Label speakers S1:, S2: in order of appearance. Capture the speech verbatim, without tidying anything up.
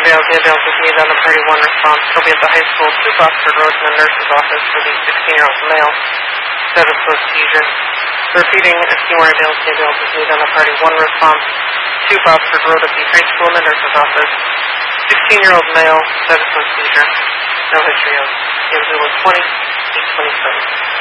S1: Gabrielle. Gabrielle gives me on the party one response. He'll be at the high school, two Boxford Road in the nurse's office for the sixteen-year-old male. Status post seizure. Repeating, Seymour Gabrielle. Gabrielle gives me on the party one response. two Boxford Road at the high school in the nurse's office. sixteen-year-old male. Status post seizure. No history of. Gives me was twenty, eight twenty-seven.